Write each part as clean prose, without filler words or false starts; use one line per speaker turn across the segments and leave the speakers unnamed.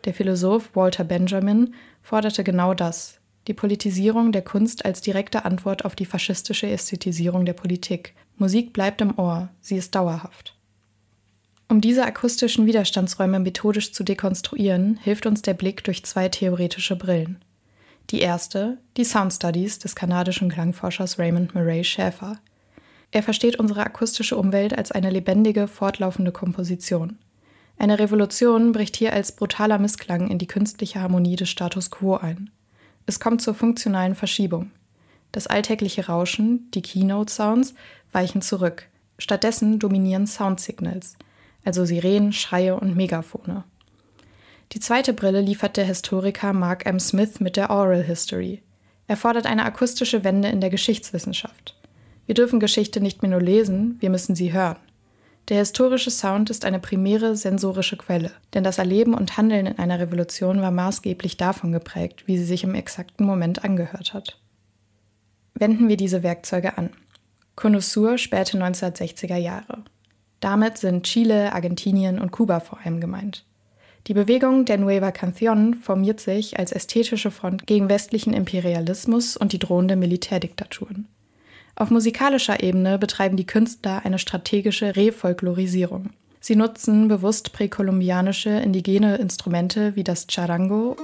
Der Philosoph Walter Benjamin forderte genau das: die Politisierung der Kunst als direkte Antwort auf die faschistische Ästhetisierung der Politik. Musik bleibt im Ohr, sie ist dauerhaft. Um diese akustischen Widerstandsräume methodisch zu dekonstruieren, hilft uns der Blick durch zwei theoretische Brillen. Die erste, die Sound Studies des kanadischen Klangforschers Raymond Murray Schafer. Er versteht unsere akustische Umwelt als eine lebendige, fortlaufende Komposition. Eine Revolution bricht hier als brutaler Missklang in die künstliche Harmonie des Status quo ein. Es kommt zur funktionalen Verschiebung. Das alltägliche Rauschen, die Keynote-Sounds, weichen zurück. Stattdessen dominieren Soundsignals, also Sirenen, Schreie und Megafone. Die zweite Brille liefert der Historiker Mark M. Smith mit der Oral History. Er fordert eine akustische Wende in der Geschichtswissenschaft. Wir dürfen Geschichte nicht mehr nur lesen, wir müssen sie hören. Der historische Sound ist eine primäre sensorische Quelle, denn das Erleben und Handeln in einer Revolution war maßgeblich davon geprägt, wie sie sich im exakten Moment angehört hat. Wenden wir diese Werkzeuge an. Cono Sur, späte 1960er Jahre. Damit sind Chile, Argentinien und Kuba vor allem gemeint. Die Bewegung der Nueva Canción formiert sich als ästhetische Front gegen westlichen Imperialismus und die drohende Militärdiktaturen. Auf musikalischer Ebene betreiben die Künstler eine strategische Refolklorisierung. Sie nutzen bewusst präkolumbianische indigene Instrumente wie das Charango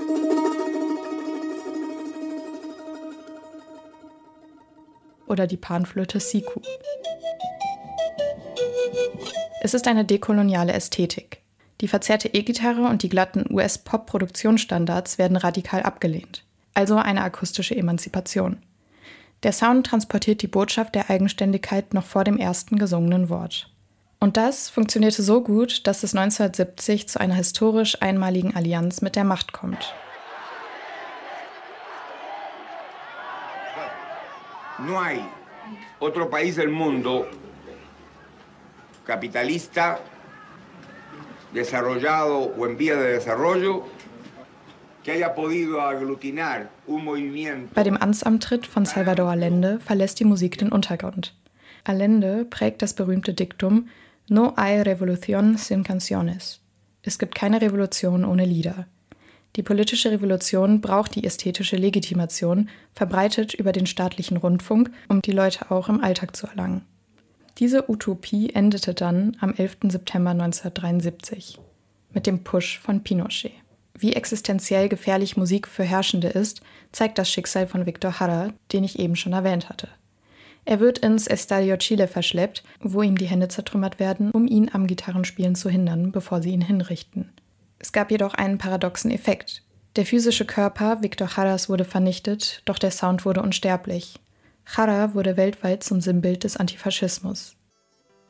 oder die Panflöte Siku. Es ist eine dekoloniale Ästhetik. Die verzerrte E-Gitarre und die glatten US-Pop-Produktionsstandards werden radikal abgelehnt. Also eine akustische Emanzipation. Der Sound transportiert die Botschaft der Eigenständigkeit noch vor dem ersten gesungenen Wort. Und das funktionierte so gut, dass es 1970 zu einer historisch einmaligen Allianz mit der Macht kommt.
No hay otro país del mundo capitalista, desarrollado o en vía de desarrollo que haya podido aglutinar un movimiento.
Bei dem Amtsantritt von Salvador Allende verlässt die Musik den Untergrund. Allende prägt das berühmte Diktum No hay revolución sin canciones. Es gibt keine Revolution ohne Lieder. Die politische Revolution braucht die ästhetische Legitimation, verbreitet über den staatlichen Rundfunk, um die Leute auch im Alltag zu erlangen. Diese Utopie endete dann am 11. September 1973 mit dem Push von Pinochet. Wie existenziell gefährlich Musik für Herrschende ist, zeigt das Schicksal von Víctor Jara, den ich eben schon erwähnt hatte. Er wird ins Estadio Chile verschleppt, wo ihm die Hände zertrümmert werden, um ihn am Gitarrenspielen zu hindern, bevor sie ihn hinrichten. Es gab jedoch einen paradoxen Effekt. Der physische Körper Víctor Jaras wurde vernichtet, doch der Sound wurde unsterblich. Jara wurde weltweit zum Sinnbild des Antifaschismus.